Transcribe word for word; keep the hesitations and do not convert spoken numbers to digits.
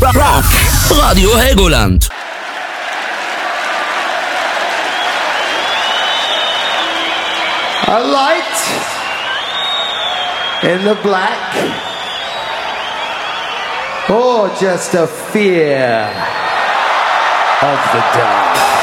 Rock. Radio Helgoland. A light in the black, or just a fear of the dark.